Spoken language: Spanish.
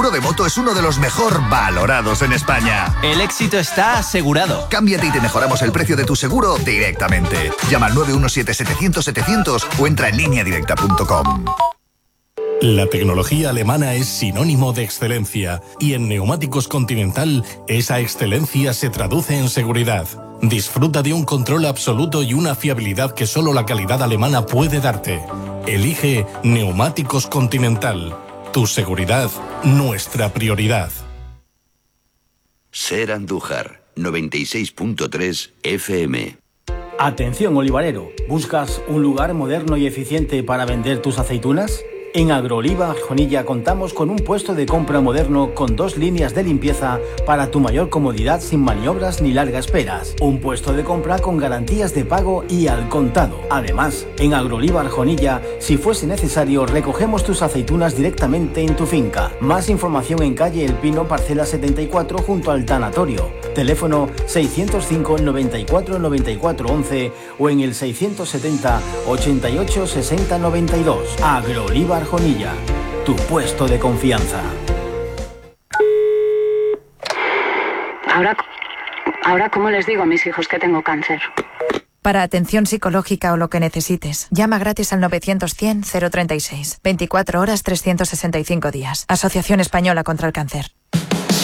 seguro de moto es uno de los mejor valorados en España. El éxito está asegurado. Cámbiate y te mejoramos el precio de tu seguro directamente. Llama al 917-700-700 o entra en lineadirecta.com. La tecnología alemana es sinónimo de excelencia y en Neumáticos Continental esa excelencia se traduce en seguridad. Disfruta de un control absoluto y una fiabilidad que solo la calidad alemana puede darte. Elige Neumáticos Continental. Tu seguridad, nuestra prioridad. Ser Andújar, 96.3 FM. Atención olivarero, ¿buscas un lugar moderno y eficiente para vender tus aceitunas? En Agrooliva Arjonilla contamos con un puesto de compra moderno con 2 líneas de limpieza para tu mayor comodidad sin maniobras ni largas esperas. Un puesto de compra con garantías de pago y al contado. Además, en Agrooliva Arjonilla, si fuese necesario, recogemos tus aceitunas directamente en tu finca. Más información en calle El Pino, parcela 74, junto al tanatorio. Teléfono 605 94 94 11 o en el 670 88 60 92. Agrooliva Arjonilla, tu puesto de confianza. Ahora, ¿cómo les digo a mis hijos que tengo cáncer? Para atención psicológica o lo que necesites, llama gratis al 900 100 036. 24 horas, 365 días. Asociación Española contra el Cáncer.